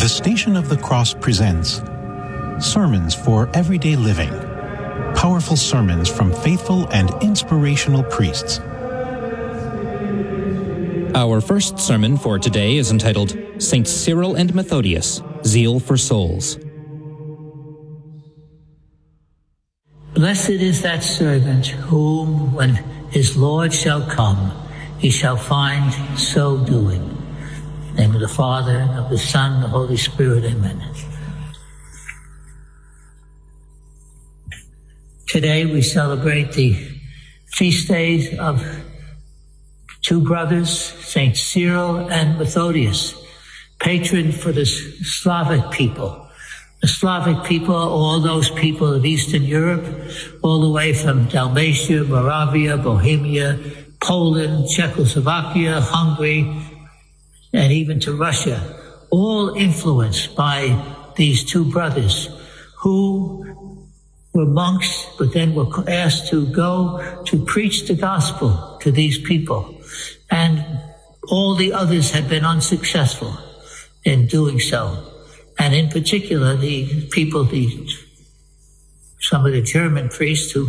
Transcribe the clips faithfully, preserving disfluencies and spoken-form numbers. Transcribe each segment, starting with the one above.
The Station of the Cross presents Sermons for Everyday Living. Powerful sermons from faithful and inspirational priests. Our first sermon for today is entitled Saints Cyril and Methodius, Zeal for Souls. Blessed is that servant whom, when his Lord shall come, he shall find so doing. In the name of the Father, and of the Son, and the Holy Spirit, amen. Today we celebrate the feast days of two brothers, Saint Cyril and Methodius, patron for the Slavic people. The Slavic people are all those people of Eastern Europe, all the way from Dalmatia, Moravia, Bohemia, Poland, Czechoslovakia, Hungary, and even to Russia, all influenced by these two brothers who were monks, but then were asked to go to preach the gospel to these people. And all the others had been unsuccessful in doing so. And in particular, the people, the some of the German priests who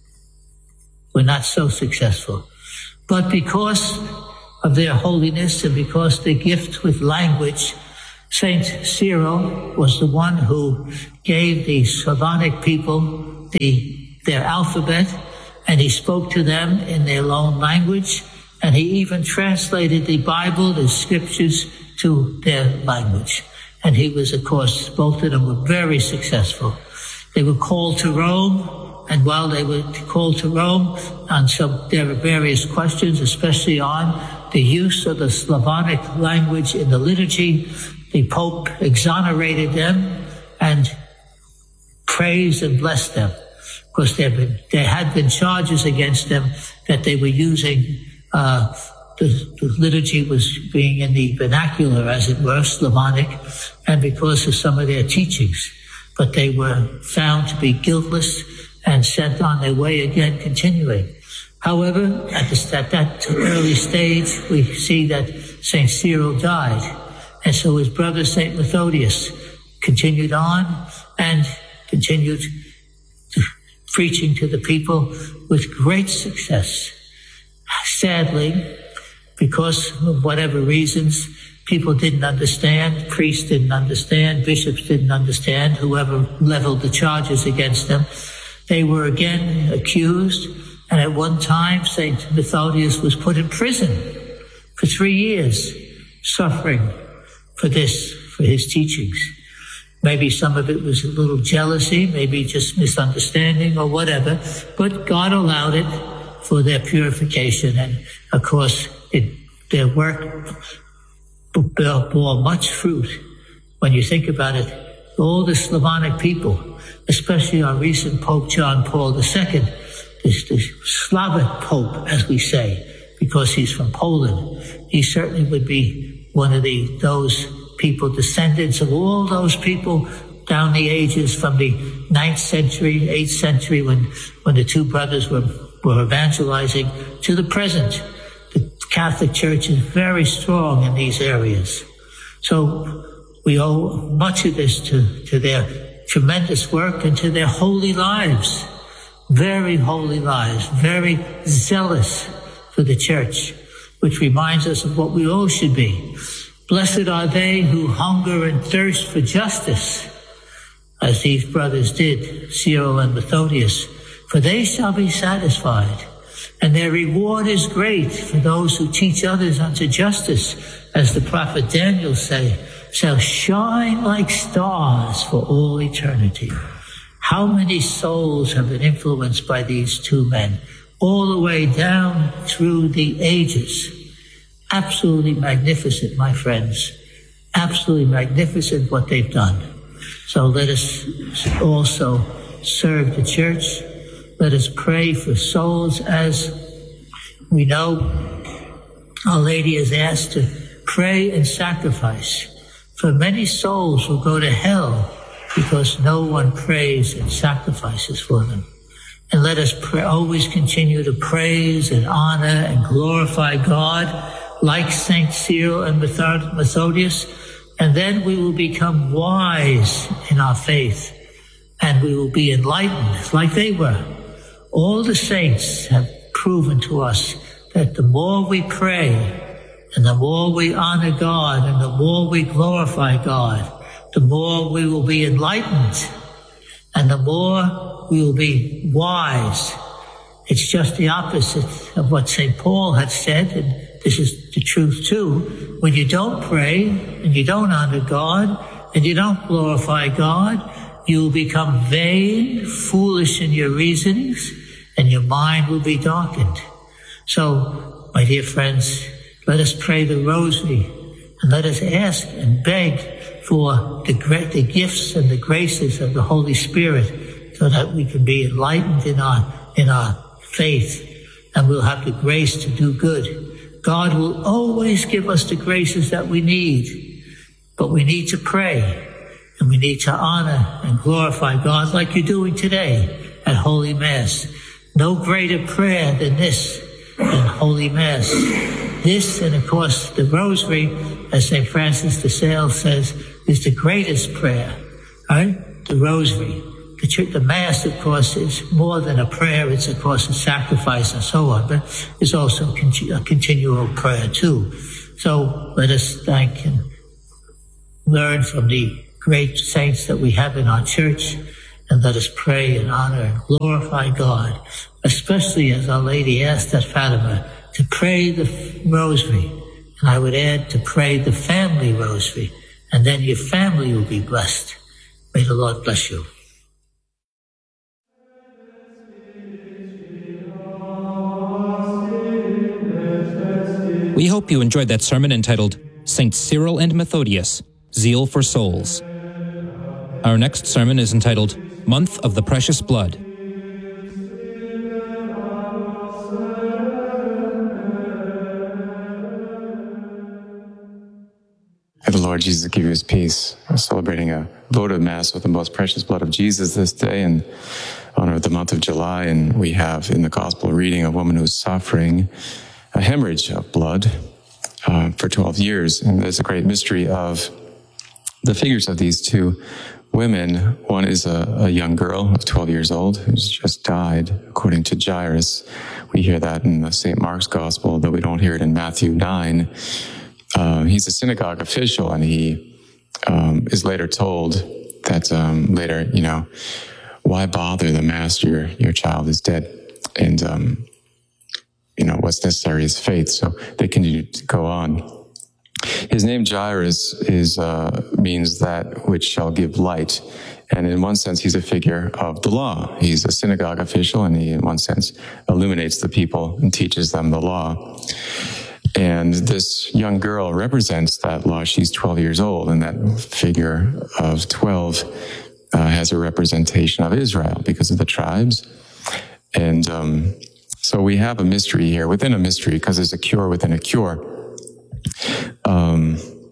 were not so successful. But because of their holiness and because their gift with language, Saint Cyril was the one who gave the Slavonic people the, their alphabet, and he spoke to them in their own language, and he even translated the Bible, the scriptures, to their language. And he was, of course, both of them were very successful. They were called to Rome, and while they were called to Rome on some, there were various questions, especially on the use of the Slavonic language in the liturgy. The Pope exonerated them and praised and blessed them, because there, been, there had been charges against them that they were using uh, The, the liturgy was being in the vernacular, as it were, Slavonic, and because of some of their teachings. But they were found to be guiltless and sent on their way again, continuing. However, at, this, at that early stage, we see that Saint Cyril died. And so his brother, Saint Methodius, continued on and continued to, preaching to the people with great success. Sadly, because of whatever reasons, people didn't understand, priests didn't understand, bishops didn't understand, whoever leveled the charges against them. They were again accused, and at one time, Saint Methodius was put in prison for three years, suffering for this, for his teachings. Maybe some of it was a little jealousy, maybe just misunderstanding or whatever, but God allowed it for their purification, and of course, It, their work bore much fruit. When you think about it, all the Slavonic people, especially our recent Pope John Paul the Second, this, this Slavic Pope, as we say, because he's from Poland, he certainly would be one of the those people, descendants of all those people down the ages from the ninth century, eighth century, when, when the two brothers were, were evangelizing, to the present. The Catholic Church is very strong in these areas. So we owe much of this to, to their tremendous work and to their holy lives. Very holy lives, very zealous for the Church, which reminds us of what we all should be. Blessed are they who hunger and thirst for justice, as these brothers did, Cyril and Methodius, for they shall be satisfied. And their reward is great for those who teach others unto justice, as the prophet Daniel say, shall shine like stars for all eternity. How many souls have been influenced by these two men, all the way down through the ages? Absolutely magnificent, my friends. Absolutely magnificent what they've done. So let us also serve the Church. Let us pray for souls. As we know, Our Lady is asked to pray and sacrifice, for many souls will go to hell because no one prays and sacrifices for them. And let us pray, always continue to praise and honor and glorify God like Saint Cyril and Methodius, And then we will become wise in our faith, and we will be enlightened like they were. All the saints have proven to us that the more we pray, and the more we honor God, and the more we glorify God, the more we will be enlightened, and the more we will be wise. It's just the opposite of what Saint Paul had said, and this is the truth too. When you don't pray, and you don't honor God, and you don't glorify God, you will become vain, foolish in your reasonings, and your mind will be darkened. So, my dear friends, let us pray the rosary, and let us ask and beg for the, great, the gifts and the graces of the Holy Spirit, so that we can be enlightened in our in our faith, and we'll have the grace to do good. God will always give us the graces that we need, but we need to pray, and we need to honor and glorify God like you're doing today at Holy Mass. No greater prayer than this, than Holy Mass. This, and of course the Rosary, as Saint Francis de Sales says, is the greatest prayer, right? The Rosary. The, church, the Mass, of course, is more than a prayer. It's, of course, a sacrifice and so on, but it's also a continual prayer, too. So let us thank and learn from the great saints that we have in our church, and let us pray and honor and glorify God, especially as Our Lady asked at Fatima to pray the Rosary. And I would add to pray the family Rosary, and then your family will be blessed. May the Lord bless you. We hope you enjoyed that sermon entitled Saint Cyril and Methodius, Zeal for Souls. Our next sermon is entitled Month of the Precious Blood. May the Lord Jesus give you his peace. We're celebrating a votive Mass with the most precious blood of Jesus this day in honor of the month of July, and we have in the Gospel reading a woman who's suffering a hemorrhage of blood uh, for twelve years. And there's a great mystery of the figures of these two women. One is a, a young girl of twelve years old who's just died, according to Jairus. We hear that in the Saint Mark's Gospel, though we don't hear it in Matthew nine. Uh, he's a synagogue official, and he um, is later told that um, later, you know, why bother the master? Your, your child is dead. And, um, you know, what's necessary is faith. So they continue to go on. His name Jairus is uh, means that which shall give light. And in one sense, he's a figure of the law. He's a synagogue official, and he, in one sense, illuminates the people and teaches them the law. And this young girl represents that law. She's twelve years old, and that figure of twelve uh, has a representation of Israel because of the tribes. And um, so we have a mystery here within a mystery, because there's a cure within a cure. Um,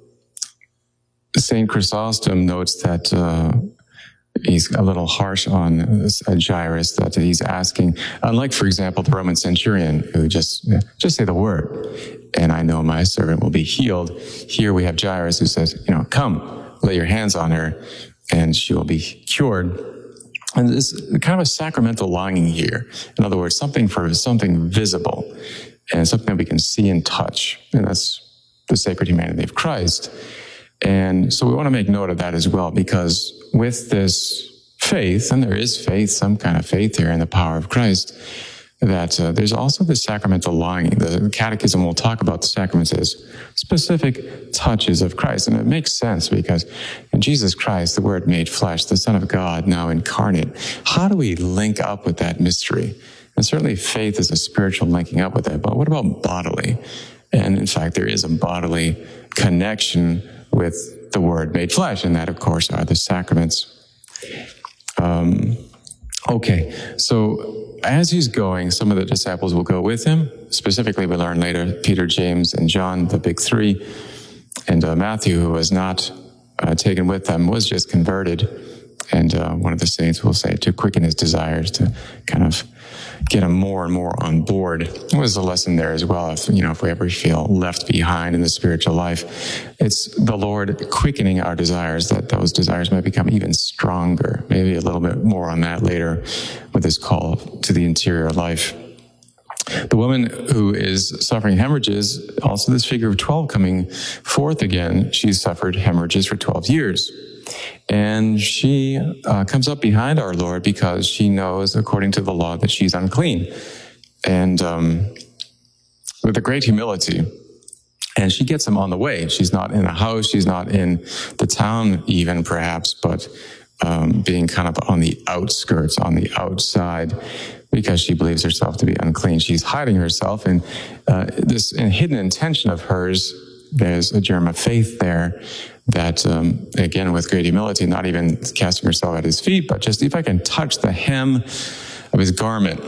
Saint Chrysostom notes that uh, he's a little harsh on uh, Jairus, that he's asking, unlike, for example, the Roman centurion who just, just say the word, and I know my servant will be healed. Here we have Jairus who says, you know, come, lay your hands on her, and she will be cured. And there's kind of a sacramental longing here. In other words, something for something visible, and something that we can see and touch. And that's the sacred humanity of Christ. And so we want to make note of that as well, because with this faith, and there is faith, some kind of faith here in the power of Christ, that uh, there's also the sacramental longing. The Catechism will talk about the sacraments as specific touches of Christ. And it makes sense, because in Jesus Christ, the Word made flesh, the Son of God now incarnate, how do we link up with that mystery? And certainly faith is a spiritual linking up with it, but what about bodily? And in fact, there is a bodily connection with the Word made flesh, and that, of course, are the sacraments. Um, okay, so as he's going, some of the disciples will go with him. Specifically, we learn later, Peter, James, and John, the big three, and uh, Matthew, who was not uh, taken with them, was just converted. And uh, one of the saints will say to quicken his desires, to kind of get them more and more on board. It was a lesson there as well. If, you know, if we ever feel left behind in the spiritual life, it's the Lord quickening our desires, that those desires might become even stronger. Maybe a little bit more on that later with this call to the interior life. The woman who is suffering hemorrhages, also this figure of twelve coming forth again, she's suffered hemorrhages for twelve years. And she uh, comes up behind our Lord because she knows, according to the law, that she's unclean. And um, with a great humility. And she gets him on the way. She's not in a house. She's not in the town even, perhaps, but um, being kind of on the outskirts, on the outside, because she believes herself to be unclean. She's hiding herself. And uh, this hidden intention of hers, there's a germ of faith there that, um, again, with great humility, not even casting herself at his feet, but just if I can touch the hem of his garment.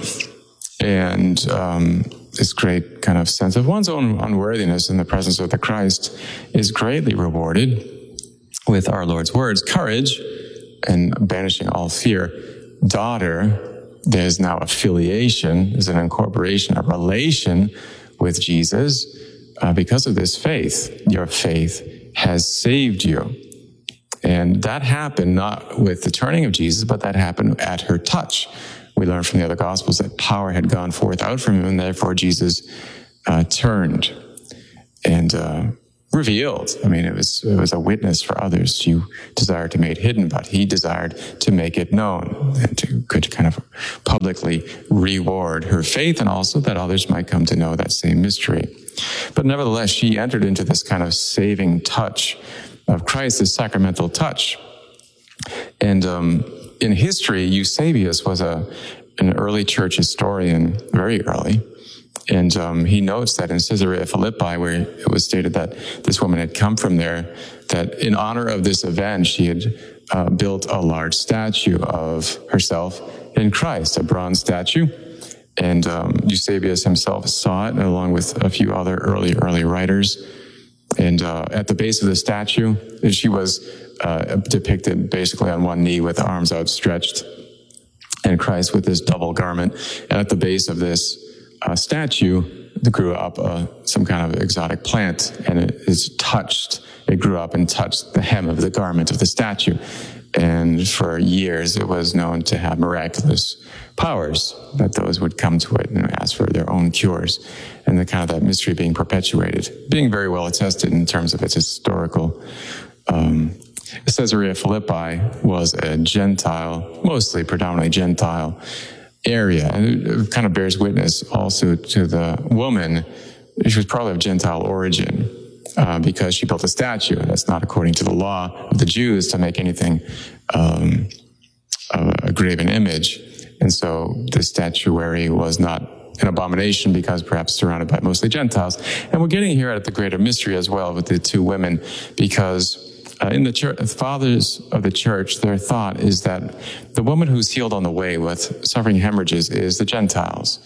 And um, this great kind of sense of one's own unworthiness in the presence of the Christ is greatly rewarded with our Lord's words. Courage and banishing all fear. Daughter, there's now affiliation, there's an incorporation, a relation with Jesus uh, because of this faith. Your faith has saved you. And that happened not with the turning of Jesus, but that happened at her touch. We learn from the other Gospels that power had gone forth out from him, and therefore Jesus uh, turned and uh, revealed. I mean, it was it was a witness for others. She desired to make it hidden, but he desired to make it known and to could kind of publicly reward her faith, and also that others might come to know that same mystery. But nevertheless, she entered into this kind of saving touch of Christ, this sacramental touch. And um, in history, Eusebius was a an early church historian, very early. And um, he notes that in Caesarea Philippi, where it was stated that this woman had come from there, that in honor of this event, she had uh, built a large statue of herself in Christ, a bronze statue. And um, Eusebius himself saw it, along with a few other early, early writers. And uh, at the base of the statue, she was uh, depicted basically on one knee with arms outstretched, and Christ with this double garment. And at the base of this uh, statue grew up uh, some kind of exotic plant, and it is touched. It grew up and touched the hem of the garment of the statue. And for years, it was known to have miraculous powers, that those would come to it and ask for their own cures. And the kind of that mystery being perpetuated, being very well attested in terms of its historical. Um, Caesarea Philippi was a Gentile, mostly predominantly Gentile area. And it kind of bears witness also to the woman. She was probably of Gentile origin. Uh, because she built a statue. That's not according to the law of the Jews to make anything um, a, a graven image. And so the statuary was not an abomination because perhaps surrounded by mostly Gentiles. And we're getting here at the greater mystery as well with the two women, because uh, in the church, fathers of the church, their thought is that the woman who's healed on the way with suffering hemorrhages is the Gentiles,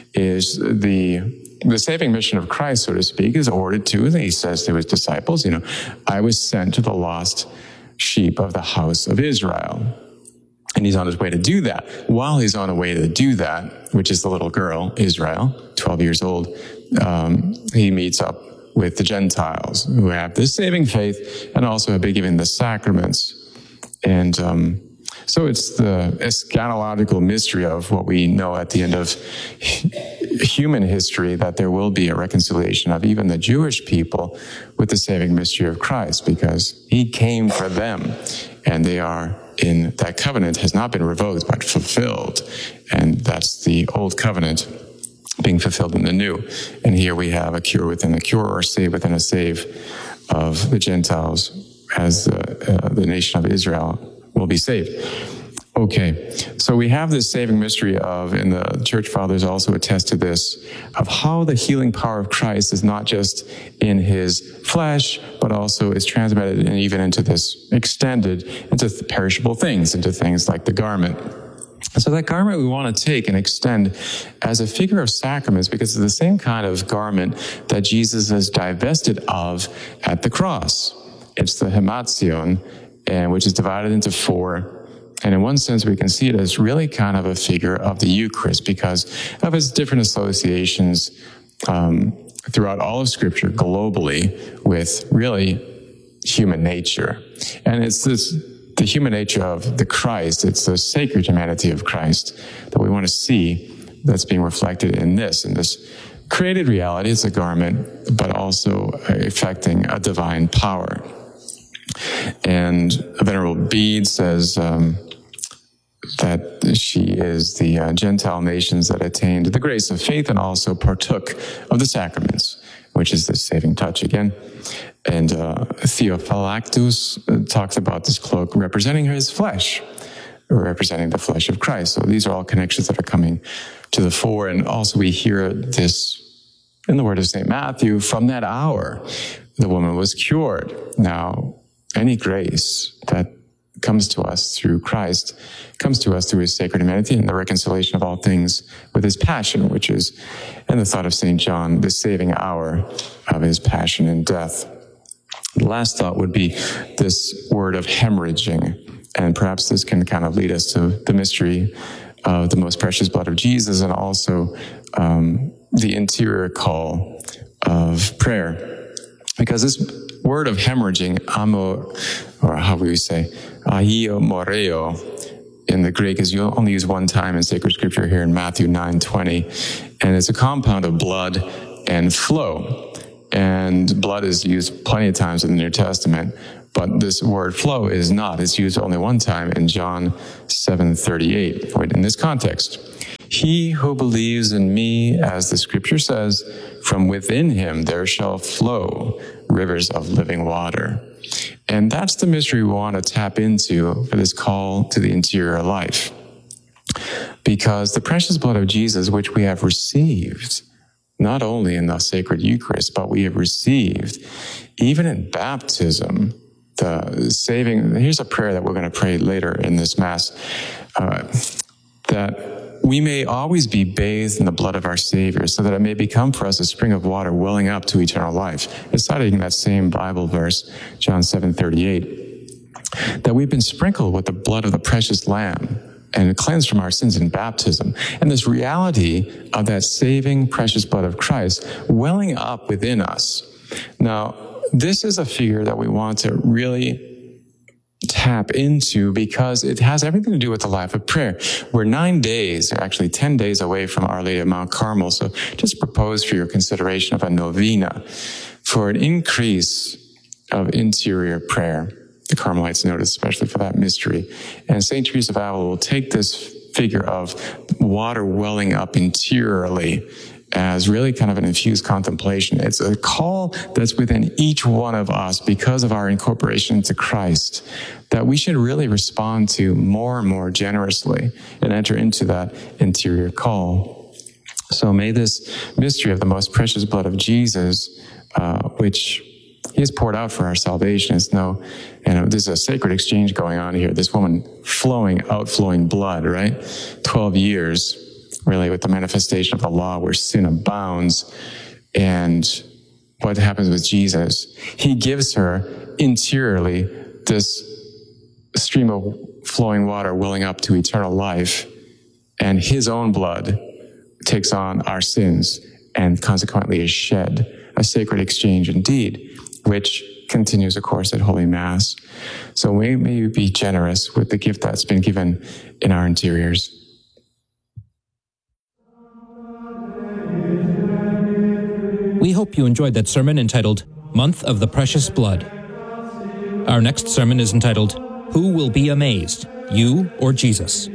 is the The saving mission of Christ, so to speak, is ordered to, he says to his disciples, you know, I was sent to the lost sheep of the house of Israel. And he's on his way to do that. While he's on the way to do that, which is the little girl, Israel, twelve years old, um, he meets up with the Gentiles who have this saving faith and also have been given the sacraments. And um, so it's the eschatological mystery of what we know at the end of human history, that there will be a reconciliation of even the Jewish people with the saving mystery of Christ, because he came for them, and they are in that covenant has not been revoked but fulfilled, and that's the old covenant being fulfilled in the new. And here we have a cure within a cure, or save within a save of the Gentiles, as uh, uh, the nation of Israel will be saved. Okay, so we have this saving mystery of, and the church fathers also attest to this, of how the healing power of Christ is not just in his flesh, but also is transmitted and even into this extended into perishable things, into things like the garment. So that garment we want to take and extend as a figure of sacraments, because it's the same kind of garment that Jesus is divested of at the cross. It's the hematzion, and which is divided into four And in one sense, we can see it as really kind of a figure of the Eucharist because of its different associations um, throughout all of Scripture globally with really human nature. And it's this, the human nature of the Christ, it's the sacred humanity of Christ that we want to see that's being reflected in this, in this created reality. It's a garment, but also affecting a divine power. And Venerable Bede says um, that she is the uh, Gentile nations that attained the grace of faith and also partook of the sacraments, which is the saving touch again. And uh, Theophylactus uh, talks about this cloak representing his flesh, representing the flesh of Christ. So these are all connections that are coming to the fore. And also we hear this in the word of Saint Matthew, from that hour, the woman was cured. Now, any grace that comes to us through Christ comes to us through his sacred humanity and the reconciliation of all things with his passion, which is, in the thought of Saint John, the saving hour of his passion and death. The last thought would be this word of hemorrhaging, and perhaps this can kind of lead us to the mystery of the most precious blood of Jesus and also um, the interior call of prayer. Because this word of hemorrhaging, amo, or how would we say, aio moreo, in the Greek is only used one time in sacred scripture here in Matthew nine twenty, and it's a compound of blood and flow. And blood is used plenty of times in the New Testament, but this word flow is not. It's used only one time in John seven thirty-eight. In this context, he who believes in me, as the scripture says, from within him there shall flow rivers of living water. And that's the mystery we want to tap into for this call to the interior life. Because the precious blood of Jesus, which we have received, not only in the sacred Eucharist, but we have received even in baptism, the saving, here's a prayer that we're going to pray later in this Mass, uh, that we may always be bathed in the blood of our Savior, so that it may become for us a spring of water welling up to eternal life. It's cited in that same Bible verse, John seven thirty-eight, that we've been sprinkled with the blood of the precious Lamb and cleansed from our sins in baptism. And this reality of that saving precious blood of Christ welling up within us. Now, this is a figure that we want to really tap into because it has everything to do with the life of prayer. We're nine days, or actually ten days away from Our Lady of Mount Carmel. So just propose for your consideration of a novena for an increase of interior prayer. The Carmelites notice, especially for that mystery. And Saint Teresa of Avila will take this figure of water welling up interiorly as really kind of an infused contemplation. It's a call that's within each one of us because of our incorporation into Christ that we should really respond to more and more generously and enter into that interior call. So may this mystery of the most precious blood of Jesus, uh, which he has poured out for our salvation. It's no, and there's a sacred exchange going on here. This woman flowing, outflowing blood, right? twelve years. Really, with the manifestation of the law where sin abounds. And what happens with Jesus? He gives her interiorly this stream of flowing water welling up to eternal life, and his own blood takes on our sins and consequently is shed. A sacred exchange indeed, which continues, of course, at Holy Mass. So may we be generous with the gift that's been given in our interiors. We hope you enjoyed that sermon entitled, Month of the Precious Blood. Our next sermon is entitled, Who Will Be Amazed, You or Jesus?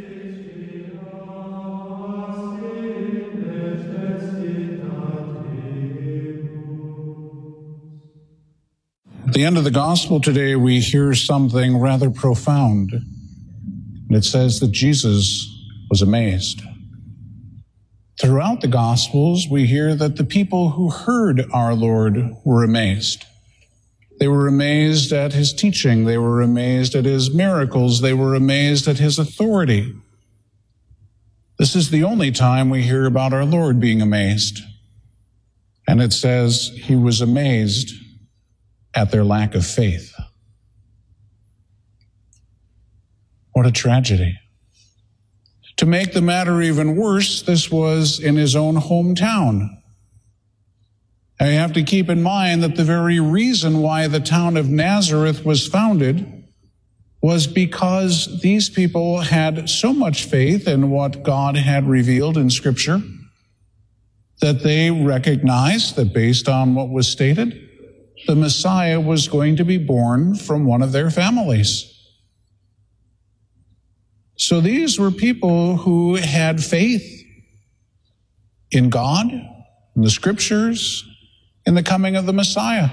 At the end of the gospel today, we hear something rather profound. It says that Jesus was amazed. Throughout the Gospels, we hear that the people who heard our Lord were amazed. They were amazed at his teaching. They were amazed at his miracles. They were amazed at his authority. This is the only time we hear about our Lord being amazed. And it says he was amazed at their lack of faith. What a tragedy. To make the matter even worse, this was in his own hometown. Now you have to keep in mind that the very reason why the town of Nazareth was founded was because these people had so much faith in what God had revealed in Scripture that they recognized that based on what was stated, the Messiah was going to be born from one of their families. So these were people who had faith in God, in the Scriptures, in the coming of the Messiah.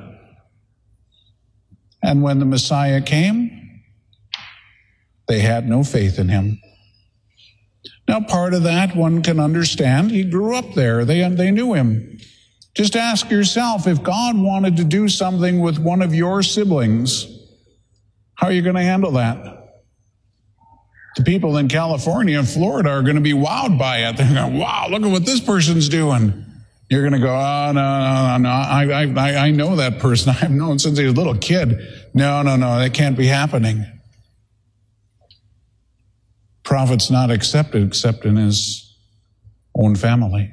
And when the Messiah came, they had no faith in him. Now, part of that one can understand. He grew up there. They, they knew him. Just ask yourself, if God wanted to do something with one of your siblings, how are you going to handle that? The people in California and Florida are going to be wowed by it. They're going, wow, look at what this person's doing. You're going to go, oh, no, no, no, no. I, I, I know that person. I've known since he was a little kid. No, no, no, that can't be happening. Prophet's not accepted except in his own family.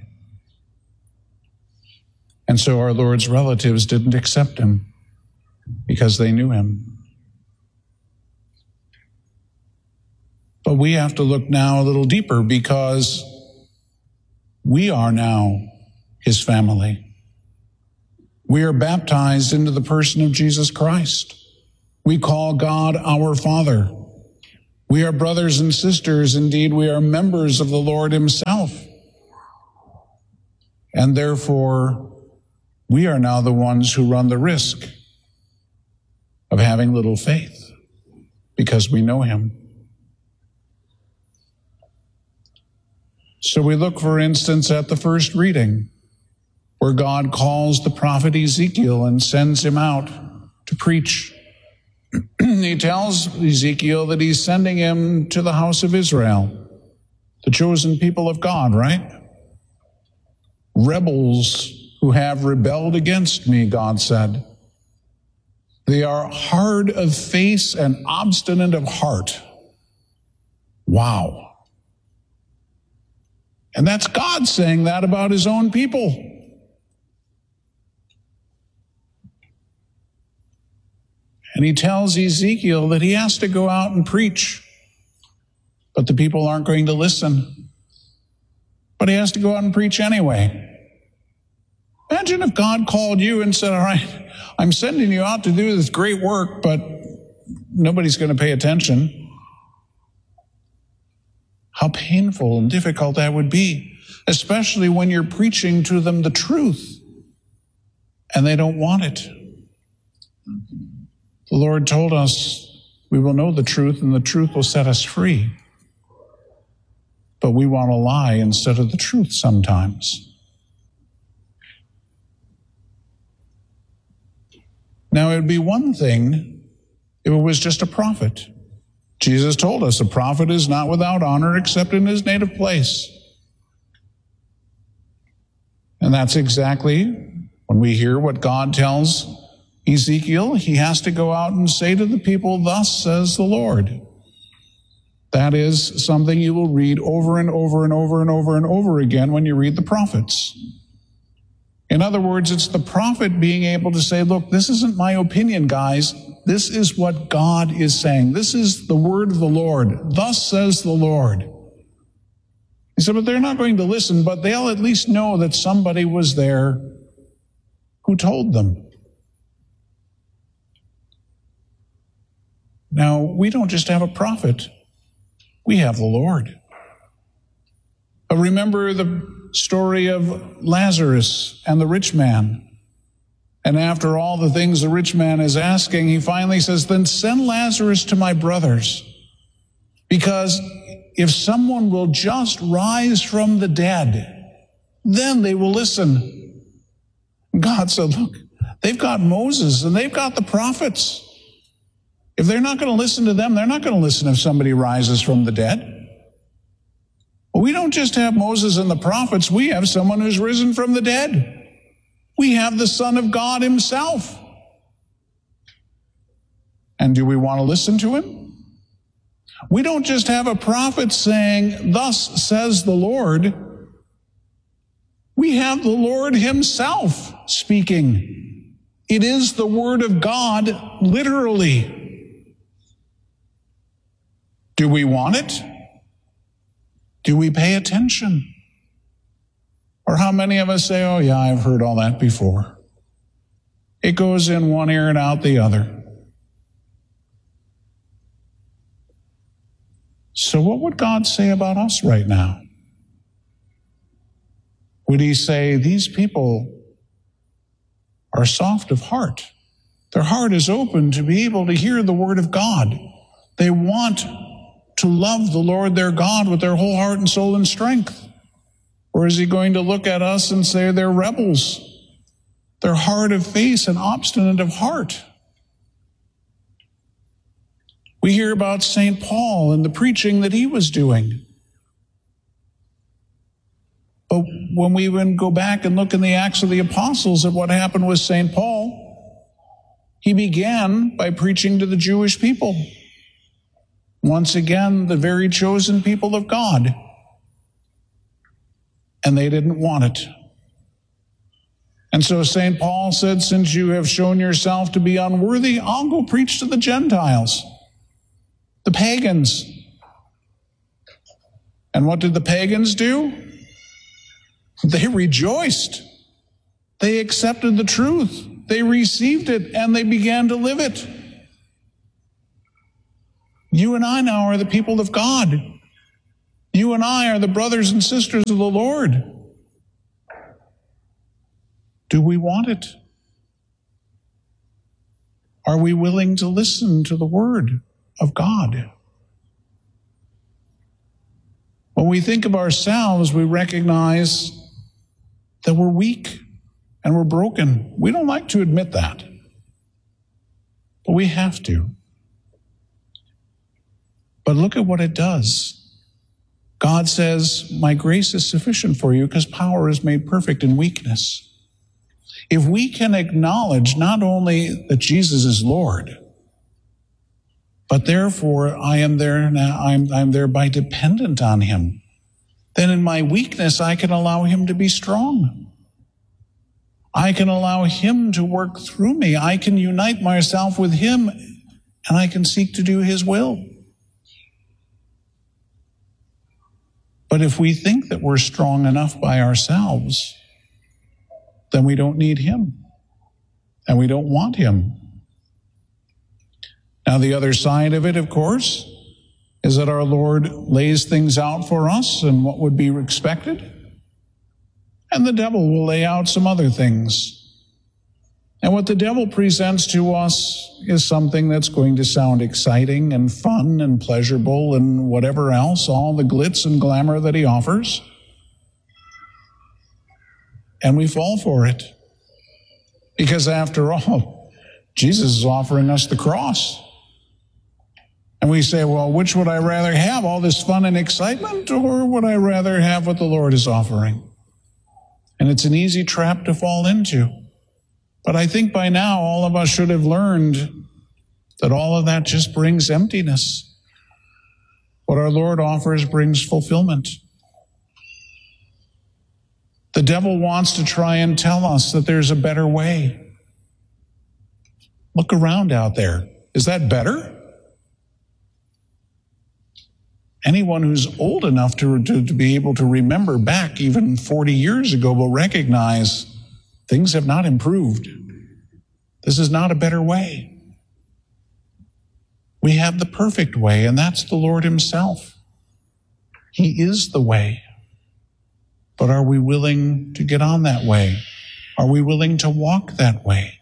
And so our Lord's relatives didn't accept him because they knew him. But we have to look now a little deeper because we are now his family. We are baptized into the person of Jesus Christ. We call God our Father. We are brothers and sisters. Indeed, we are members of the Lord himself. And therefore, we are now the ones who run the risk of having little faith because we know him. So we look, for instance, at the first reading, where God calls the prophet Ezekiel and sends him out to preach. He tells Ezekiel that he's sending him to the house of Israel, the chosen people of God, right? Rebels who have rebelled against me, God said. They are hard of face and obstinate of heart. Wow. And that's God saying that about his own people. And he tells Ezekiel that he has to go out and preach, but the people aren't going to listen. But he has to go out and preach anyway. Imagine if God called you and said, all right, I'm sending you out to do this great work, but nobody's going to pay attention. How painful and difficult that would be, especially when you're preaching to them the truth and they don't want it. The Lord told us we will know the truth and the truth will set us free. But we want to lie instead of the truth sometimes. Now, it would be one thing if it was just a prophet. Jesus told us a prophet is not without honor except in his native place. And that's exactly when we hear what God tells Ezekiel, he has to go out and say to the people, thus says the Lord. That is something you will read over and over and over and over and over again when you read the prophets. In other words, it's the prophet being able to say, look, this isn't my opinion, guys. This is what God is saying. This is the word of the Lord. Thus says the Lord. He said, but they're not going to listen, but they'll at least know that somebody was there who told them. Now, we don't just have a prophet. We have the Lord. But remember the story of Lazarus and the rich man. And after all the things the rich man is asking, he finally says, then send Lazarus to my brothers. Because if someone will just rise from the dead, then they will listen. God said, look, they've got Moses and they've got the prophets. If they're not going to listen to them, they're not going to listen if somebody rises from the dead. Well, we don't just have Moses and the prophets. We have someone who's risen from the dead. We have the Son of God himself. And do we want to listen to him? We don't just have a prophet saying, "Thus says the Lord." We have the Lord himself speaking. It is the word of God, literally. Do we want it? Do we pay attention? Or how many of us say, "Oh yeah, I've heard all that before." It goes in one ear and out the other. So what would God say about us right now? Would he say, "These people are soft of heart. Their heart is open to be able to hear the word of God. They want to love the Lord their God with their whole heart and soul and strength"? Or is he going to look at us and say they're rebels? They're hard of face and obstinate of heart. We hear about Saint Paul and the preaching that he was doing. But when we even go back and look in the Acts of the Apostles at what happened with Saint Paul, he began by preaching to the Jewish people. Once again, the very chosen people of God. And they didn't want it. And so Saint Paul said, "Since you have shown yourself to be unworthy, I'll go preach to the Gentiles, the pagans." And what did the pagans do? They rejoiced. They accepted the truth. They received it, and they began to live it. You and I now are the people of God. You and I are the brothers and sisters of the Lord. Do we want it? Are we willing to listen to the word of God? When we think of ourselves, we recognize that we're weak and we're broken. We don't like to admit that, but we have to. But look at what it does. God says, "My grace is sufficient for you because power is made perfect in weakness." If we can acknowledge not only that Jesus is Lord, but therefore I am there now, I'm, I'm thereby dependent on him, then in my weakness I can allow him to be strong. I can allow him to work through me. I can unite myself with him, and I can seek to do his will. But if we think that we're strong enough by ourselves, then we don't need him, and we don't want him. Now, the other side of it, of course, is that our Lord lays things out for us and what would be expected, and the devil will lay out some other things. And what the devil presents to us is something that's going to sound exciting and fun and pleasurable and whatever else, all the glitz and glamour that he offers. And we fall for it. Because after all, Jesus is offering us the cross. And we say, well, which would I rather have, all this fun and excitement, or would I rather have what the Lord is offering? And it's an easy trap to fall into. But I think by now all of us should have learned that all of that just brings emptiness. What our Lord offers brings fulfillment. The devil wants to try and tell us that there's a better way. Look around out there. Is that better? Anyone who's old enough to, to, to be able to remember back even forty years ago will recognize things have not improved. This is not a better way. We have the perfect way, and that's the Lord himself. He is the way. But are we willing to get on that way? Are we willing to walk that way?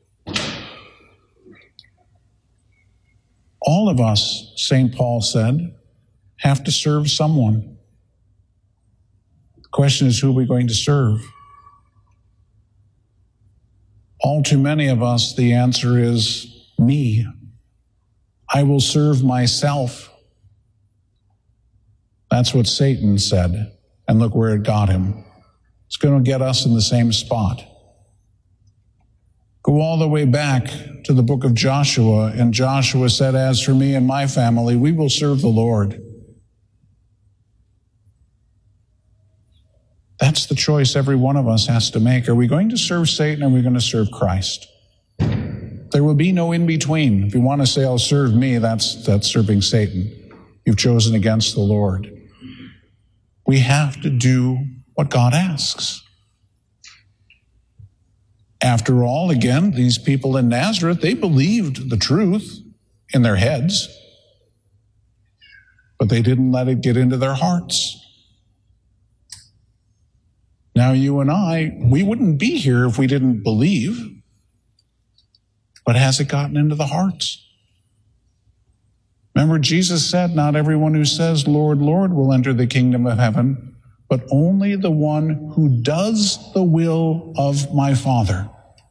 All of us, Saint Paul said, have to serve someone. The question is, who are we going to serve? All too many of us, the answer is me. I will serve myself. That's what Satan said. And look where it got him. It's going to get us in the same spot. Go all the way back to the book of Joshua, and Joshua said, as for me and my family, we will serve the Lord. That's the choice every one of us has to make. Are we going to serve Satan, or are we going to serve Christ? There will be no in-between. If you want to say, I'll serve me, that's, that's serving Satan. You've chosen against the Lord. We have to do what God asks. After all, again, these people in Nazareth, they believed the truth in their heads, but they didn't let it get into their hearts. Now, you and I, we wouldn't be here if we didn't believe, but has it gotten into the hearts? Remember, Jesus said, not everyone who says, Lord, Lord, will enter the kingdom of heaven, but only the one who does the will of my Father.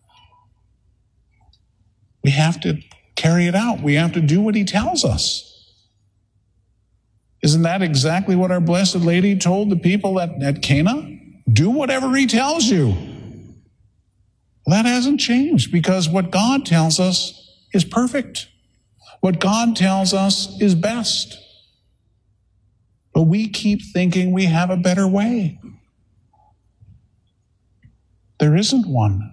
We have to carry it out. We have to do what he tells us. Isn't that exactly what our Blessed Lady told the people at, at Cana? Do whatever he tells you. Well, that hasn't changed, because what God tells us is perfect. What God tells us is best. But we keep thinking we have a better way. There isn't one.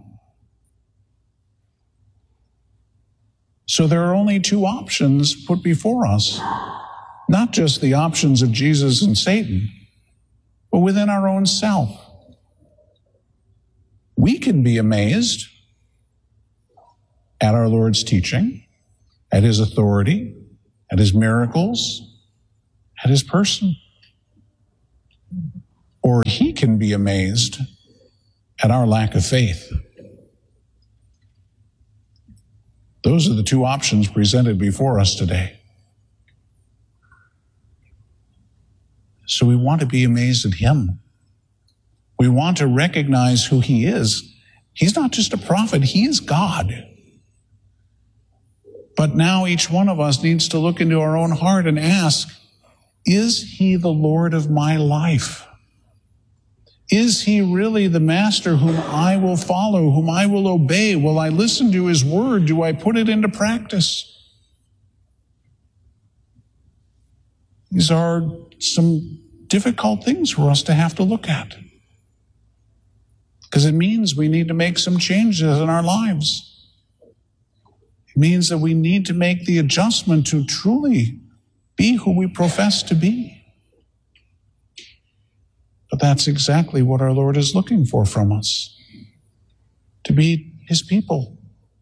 So there are only two options put before us. Not just the options of Jesus and Satan, but within our own self. We can be amazed at our Lord's teaching, at his authority, at his miracles, at his person. Or he can be amazed at our lack of faith. Those are the two options presented before us today. So we want to be amazed at him. We want to recognize who he is. He's not just a prophet, he is God. But now each one of us needs to look into our own heart and ask, is he the Lord of my life? Is he really the master whom I will follow, whom I will obey? Will I listen to his word? Do I put it into practice? These are some difficult things for us to have to look at, because it means we need to make some changes in our lives. It means that we need to make the adjustment to truly be who we profess to be. But that's exactly what our Lord is looking for from us. To be his people.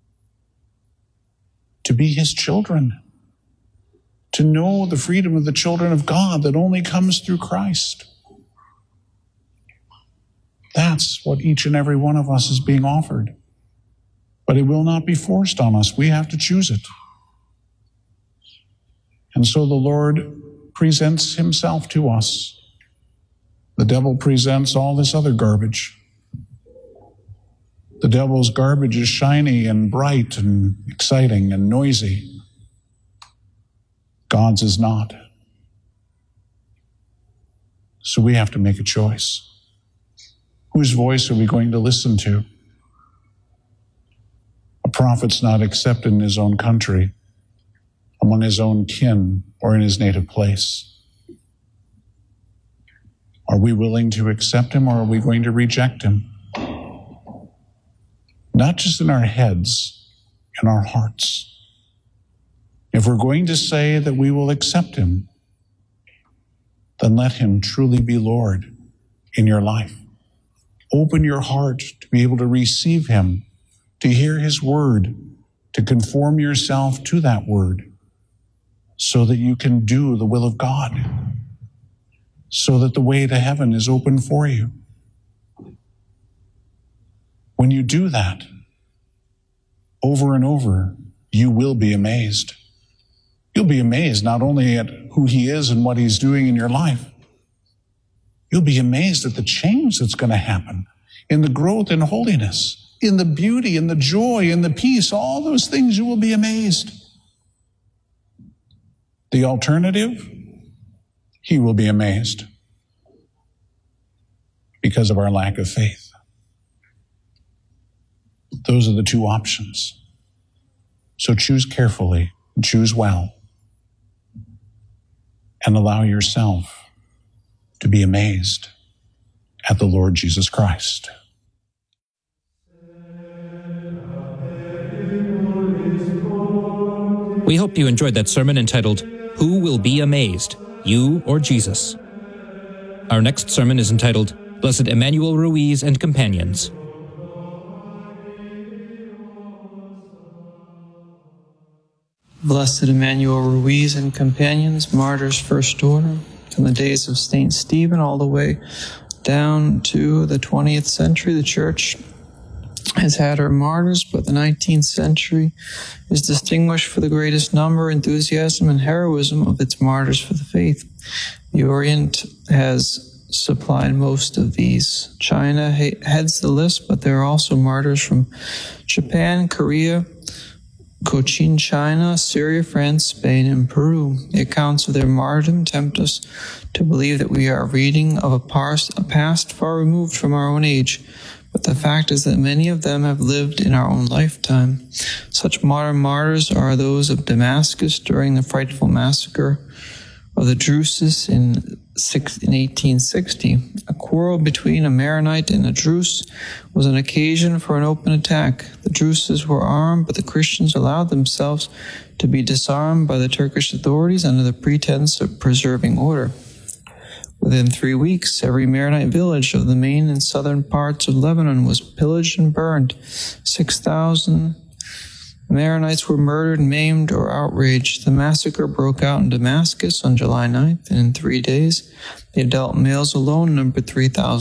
To be his children. To know the freedom of the children of God that only comes through Christ. That's what each and every one of us is being offered. But it will not be forced on us. We have to choose it. And so the Lord presents himself to us. The devil presents all this other garbage. The devil's garbage is shiny and bright and exciting and noisy. God's is not. So we have to make a choice. Whose voice are we going to listen to? A prophet's not accepted in his own country, among his own kin, or in his native place. Are we willing to accept him, or are we going to reject him? Not just in our heads, in our hearts. If we're going to say that we will accept him, then let him truly be Lord in your life. Open your heart to be able to receive him, to hear his word, to conform yourself to that word, so that you can do the will of God, so that the way to heaven is open for you. When you do that, over and over, you will be amazed. You'll be amazed not only at who he is and what he's doing in your life, you'll be amazed at the change that's going to happen in the growth in holiness, in the beauty, in the joy, in the peace, all those things. You will be amazed. The alternative, he will be amazed because of our lack of faith. those are the two options. So choose carefully, choose well, and allow yourself to be amazed at the Lord Jesus Christ. We hope you enjoyed that sermon entitled, Who Will Be Amazed, You or Jesus? Our next sermon is entitled, Blessed Emmanuel Ruiz and Companions. Blessed Emmanuel Ruiz and Companions, Martyrs First Order, from the days of Saint Stephen all the way down to the twentieth century. The Church has had her martyrs, but the nineteenth century is distinguished for the greatest number, enthusiasm, and heroism of its martyrs for the faith. The Orient has supplied most of these. China heads the list, but there are also martyrs from Japan, Korea, Cochin, China, Syria, France, Spain, and Peru. The accounts of their martyrdom tempt us to believe that we are reading of a past, a past far removed from our own age, but the fact is that many of them have lived in our own lifetime. Such modern martyrs are those of Damascus during the frightful massacre of the Drusus in eighteen sixty. A quarrel between a Maronite and a Druze was an occasion for an open attack. The Druzes were armed, but the Christians allowed themselves to be disarmed by the Turkish authorities under the pretense of preserving order. Within three weeks, every Maronite village of the main and southern parts of Lebanon was pillaged and burned. Six thousand Maronites were murdered, maimed, or outraged. The massacre broke out in Damascus on July ninth, and in three days, the adult males alone numbered three thousand.